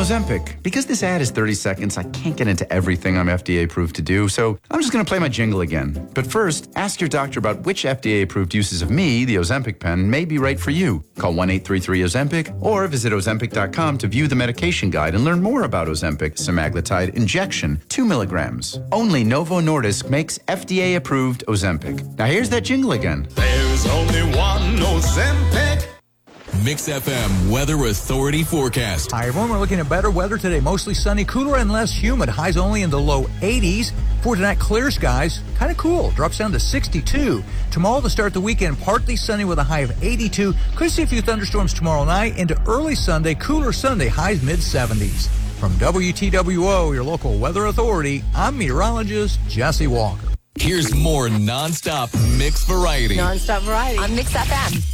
Ozempic. Because this ad is 30 seconds, I can't get into everything I'm FDA approved to do, so I'm just going to play my jingle again. But first, ask your doctor about which FDA approved uses of me, the Ozempic pen, may be right for you. Call 1-833-OZEMPIC or visit Ozempic.com to view the medication guide and learn more about Ozempic semaglutide injection, 2 milligrams. Only Novo Nordisk makes FDA approved Ozempic. Now here's that jingle again. There's only one Ozempic. Mix FM Weather Authority forecast. Hi, everyone. We're looking at better weather today. Mostly sunny, cooler and less humid. Highs only in the low 80s. For tonight, clear skies. Kind of cool. Drops down to 62. Tomorrow to start the weekend, partly sunny with a high of 82. Could see a few thunderstorms tomorrow night. Into early Sunday, cooler Sunday. Highs mid-70s. From WTWO, your local weather authority, I'm meteorologist Jesse Walker. Here's more nonstop mix variety. Nonstop variety on Mix FM.